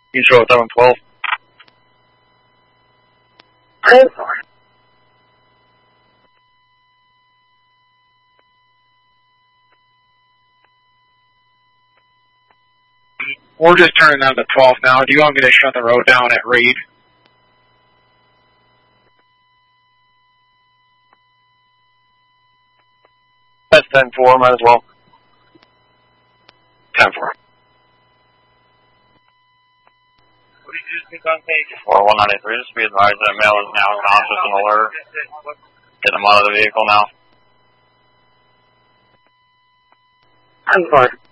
Control 712. We're just turning on the 12th now. Do you want me to shut the road down at Reed? That's 10-4, might as well. 10-4. 4193, just be advised that male is now conscious and alert. Get him out of the vehicle now. 10-4.